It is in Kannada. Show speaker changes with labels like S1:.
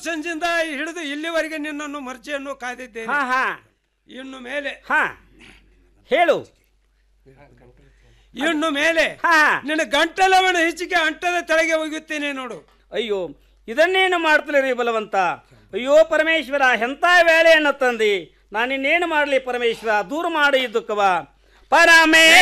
S1: ಸಂಜಿಂದ ಹಿಡಿದು ಇಲ್ಲಿವರೆಗೆ ನಿನ್ನನ್ನು ಮರ್ಜಿಯನ್ನು ಕಾದಿದ್ದೇನೆ. ಇನ್ನು ಮೇಲೆ
S2: ಹೇಳು.
S1: ಇನ್ನು ಮೇಲೆ ನಿನ್ನ ಗಂಟಲವನ ಹೆಚ್ಚಿಗೆ ಅಂಟದ ತೆಳಗೆ ಒಯ್ಯುತ್ತೇನೆ ನೋಡು.
S2: ಅಯ್ಯೋ, ಇದನ್ನೇನು ಮಾಡ್ತಲೇ ಬಲವಂತ. ಅಯ್ಯೋ ಪರಮೇಶ್ವರ, ಎಂಥ ವೇಳೆಯನ್ನು ತಂದಿ. ನಾನಿನ್ನೇನು ಮಾಡಲಿ ಪರಮೇಶ್ವರ, ದೂರ ಮಾಡಿ ದುಃಖವ. ಪರಮೇ